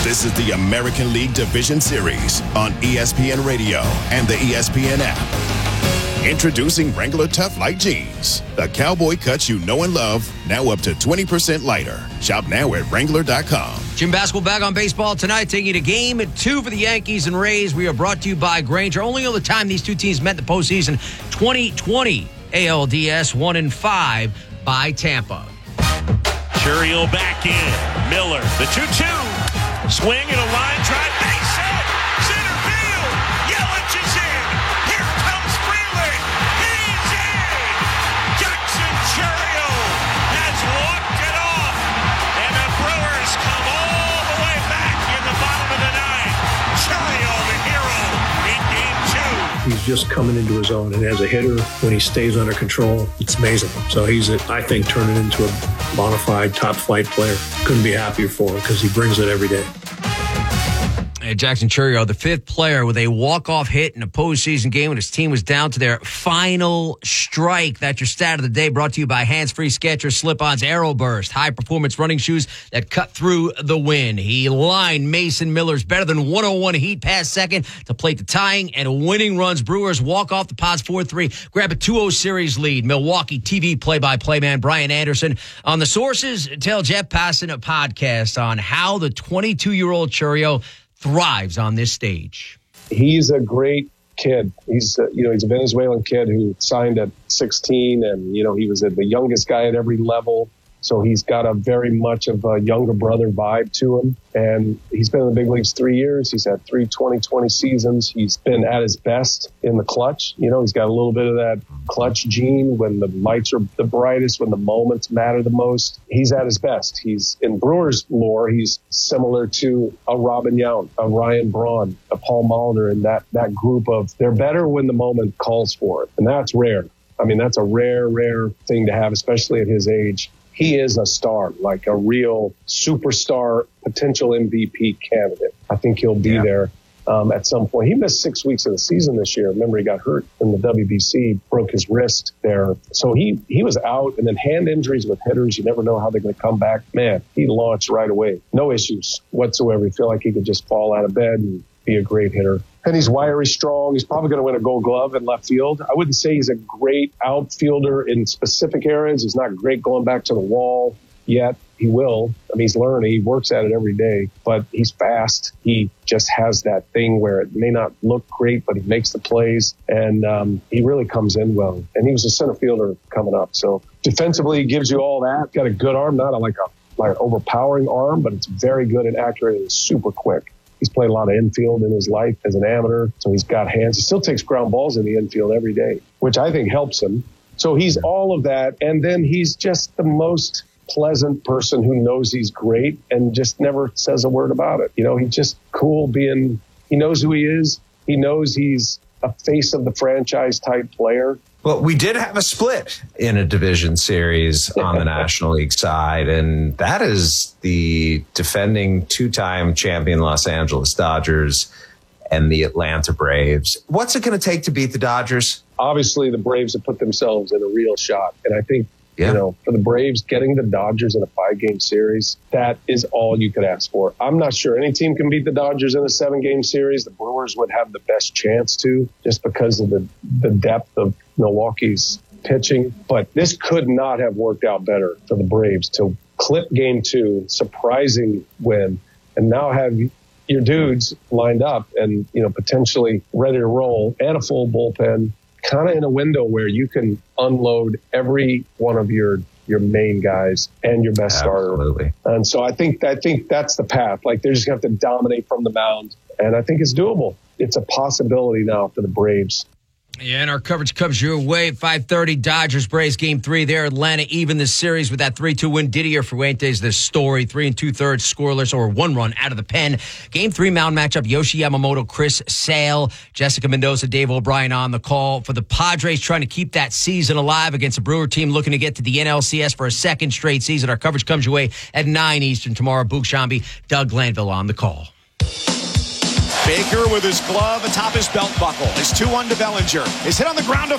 This is the American League Division Series on ESPN Radio and the ESPN app. Introducing Wrangler Tough Light Jeans, the cowboy cuts you know and love, now up to 20% lighter. Shop now at Wrangler.com. Jim Basketball back on baseball tonight, taking you to Game 2 for the Yankees and Rays. We are brought to you by Grainger. Only on the time these two teams met in the postseason, 2020 ALDS 1-5 by Tampa. Churiel back in. Miller, the 2-2. Swing and a line drive. Base hit. Center field. Yelich is in. Here comes Freeland. He's in. Jackson Churiel has walked it off. And the Brewers come all the way back in the bottom of the ninth. Churiel, the hero, in Game 2. He's just coming into his own. And as a hitter, when he stays under control, it's amazing. So he's, I think, turning into a bona fide top flight player. Couldn't be happier for him because he brings it every day. Jackson Churiel, the fifth player with a walk-off hit in a postseason game when his team was down to their final strike. That's your stat of the day, brought to you by Hands-Free Skechers Slip-Ons Aeroburst, high-performance running shoes that cut through the wind. He lined Mason Miller's better than 101 heat past second to plate the tying and winning runs. Brewers walk off the pods 4-3, grab a 2-0 series lead. Milwaukee TV play-by-play man Brian Anderson on the Sources Tell Jeff Passan a podcast on how the 22-year-old Churiel thrives on this stage. He's a great kid. He's a Venezuelan kid who signed at 16, and he was the youngest guy at every level. So he's got a very much of a younger brother vibe to him. And he's been in the big leagues 3 years. He's had 3 2020 seasons. He's been at his best in the clutch. He's got a little bit of that clutch gene when the lights are the brightest, when the moments matter the most. He's at his best. He's in Brewers lore. He's similar to a Robin Yount, a Ryan Braun, a Paul Molitor, and that group of they're better when the moment calls for it. And that's rare. I mean, that's a rare thing to have, especially at his age. He is a star, like a real superstar, potential MVP candidate. I think he'll be there at some point. He missed 6 weeks of the season this year. Remember, he got hurt in the WBC, broke his wrist there. So he was out, and then hand injuries with hitters, you never know how they're going to come back. Man, he launched right away. No issues whatsoever. You feel like he could just fall out of bed and be a great hitter. And he's wiry, strong. He's probably going to win a Gold Glove in left field. I wouldn't say he's a great outfielder in specific areas. He's not great going back to the wall yet. He will. I mean, he's learning. He works at it every day. But he's fast. He just has that thing where it may not look great, but he makes the plays. And he really comes in well. And he was a center fielder coming up. So defensively, he gives you all that. Got a good arm, not like an overpowering arm, but it's very good and accurate and super quick. He's played a lot of infield in his life as an amateur, so he's got hands. He still takes ground balls in the infield every day, which I think helps him. So he's all of that, and then he's just the most pleasant person who knows he's great and just never says a word about it. He's just cool being – he knows who he is. He knows he's a face of the franchise type player. Well, we did have a split in a division series on the National League side, and that is the defending 2-time champion Los Angeles Dodgers and the Atlanta Braves. What's it going to take to beat the Dodgers? Obviously, the Braves have put themselves in a real shot, and I think for the Braves, getting the Dodgers in a 5-game series, that is all you could ask for. I'm not sure any team can beat the Dodgers in a 7-game series. The Brewers would have the best chance to, just because of the depth of Milwaukee's pitching. But this could not have worked out better for the Braves to clip Game 2, surprising win, and now have your dudes lined up and potentially ready to roll and a full bullpen, kind of in a window where you can unload every one of your main guys and your best starter. And so I think that's the path. Like, they're just going to have to dominate from the mound, and I think it's doable. It's a possibility now for the Braves. Yeah, and our coverage comes your way at 5:30. Dodgers Braves Game 3 there. Atlanta even this series with that 3-2 win. Didier Fuentes, the story. 3 2/3 scoreless or 1 run out of the pen. Game 3 mound matchup. Yoshi Yamamoto, Chris Sale, Jessica Mendoza, Dave O'Brien on the call for the Padres, trying to keep that season alive against a Brewer team looking to get to the NLCS for a second straight season. Our coverage comes your way at 9 Eastern tomorrow. Boog Shambi, Doug Glanville on the call. Baker with his glove atop his belt buckle. His 2-1 to Bellinger. Is hit on the ground to